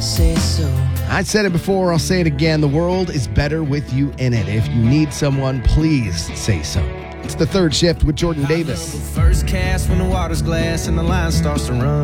say so. I said it before, I'll say it again. The world is better with you in it. If you need someone, please say so. It's the third shift with Jordan Davis. First cast when the water's glass and the line starts to run.